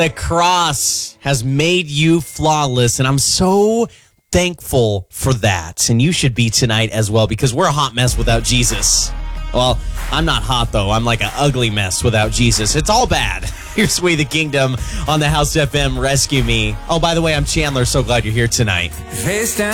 The cross has made you flawless, and I'm so thankful for that. And you should be tonight as well, because we're a hot mess without Jesus. Well, I'm not hot, though. I'm like an ugly mess without Jesus. It's all bad. Here's We the Kingdom on the House FM. Rescue Me. Oh, by the way, I'm Chandler. So glad you're here tonight. Face down.